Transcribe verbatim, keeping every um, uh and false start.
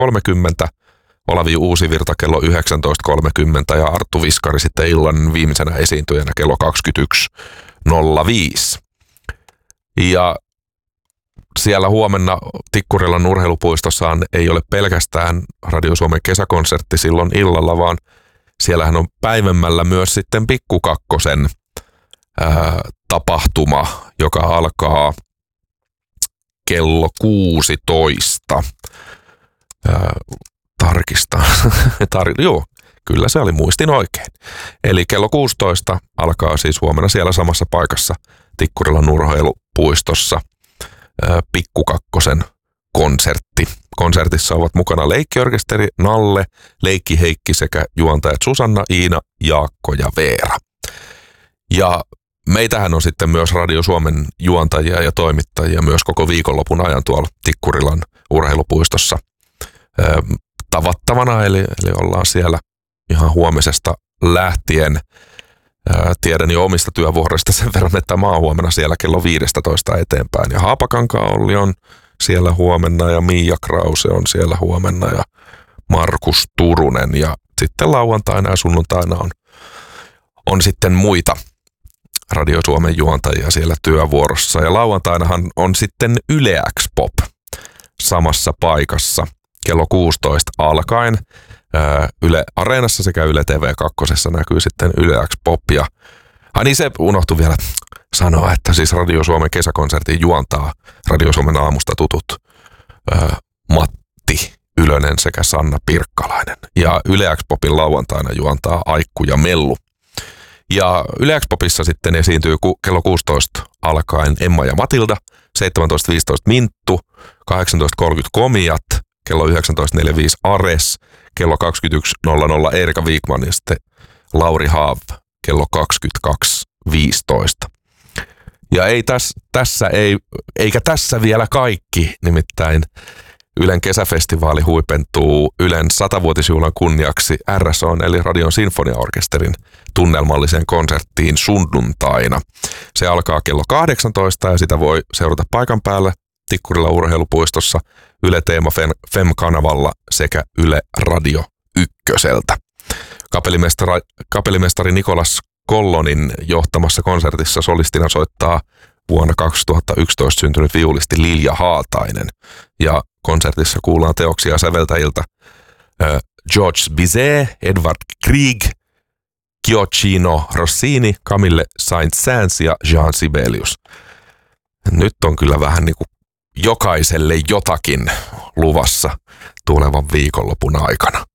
kolmekymmentä, Olavi Uusivirta kello yhdeksäntoista kolmekymmentä ja Arttu Viskari sitten illan viimeisenä esiintyjänä kello kaksikymmentäyksi nolla viisi. Ja siellä huomenna Tikkurilan urheilupuistossaan ei ole pelkästään Radio Suomen kesäkonsertti silloin illalla, vaan siellähän on päivämällä myös sitten Pikku Kakkosen ää, tapahtuma, joka alkaa kello kuusitoista. Ää, tarkistan. Tar- joo, kyllä se oli, muistin oikein. Eli kello kuusitoista alkaa siis huomenna siellä samassa paikassa Tikkurilan urheilupuistossa Pikku Kakkosen konsertti. Konsertissa ovat mukana leikkiorkesteri Nalle, Leikki Heikki sekä juontajat Susanna, Iina, Jaakko ja Veera. Ja meitähän on sitten myös Radio Suomen juontajia ja toimittajia myös koko viikonlopun ajan tuolla Tikkurilan urheilupuistossa tavattavana, eli, eli ollaan siellä ihan huomisesta lähtien. Ää, tiedän jo omista työvuoroista sen verran, että mä oon huomenna siellä kello viisitoista eteenpäin. Ja Haapakankaa Olli on siellä huomenna ja Miia Krause on siellä huomenna ja Markus Turunen. Ja sitten lauantaina ja sunnuntaina on, on sitten muita Radio Suomen juontajia siellä työvuorossa. Ja lauantainahan on sitten Yle X Pop samassa paikassa kello kuusitoista alkaen. Yle Areenassa sekä Yle T V kaksi näkyy sitten Yle X Pop. Ja, ai niin, se unohtui vielä sanoa, että siis Radio Suomen kesäkonsertin juontaa Radio Suomen aamusta tutut ää, Matti Ylönen sekä Sanna Pirkkalainen. Ja Yle X Popin lauantaina juontaa Aikku ja Mellu. Ja Yle X Popissa sitten esiintyy ku, kello kuusitoista alkaen Emma ja Matilda, seitsemäntoista viisitoista Minttu, kahdeksantoista kolmekymmentä Komiat, kello yhdeksäntoista neljäkymmentäviisi Ares, kello kaksikymmentäyksi nolla nolla Erika Wikman ja sitten Lauri Haav kello kaksikymmentäkaksi viisitoista. Ja ei täs, tässä ei, eikä tässä vielä kaikki, nimittäin Ylen kesäfestivaali huipentuu Ylen satavuotisjuhlan kunniaksi R S O:n eli Radion Sinfoniaorkesterin tunnelmalliseen konserttiin sunnuntaina. Se alkaa kello kahdeksantoista ja sitä voi seurata paikan päällä Tikkurilla urheilupuistossa Yle Teema Fem-kanavalla sekä Yle Radio Ykköseltä. Kapellimestari, kapellimestari Nikolas Kollonin johtamassa konsertissa solistina soittaa vuonna kaksituhattayksitoista syntynyt viulisti Lilja Haatainen. Ja konsertissa kuullaan teoksia säveltäjiltä äh, George Bizet, Edvard Grieg, Gioacchino Rossini, Camille Saint-Saëns ja Jean Sibelius. Nyt on kyllä vähän niin kuin jokaiselle jotakin luvassa tulevan viikonlopun aikana.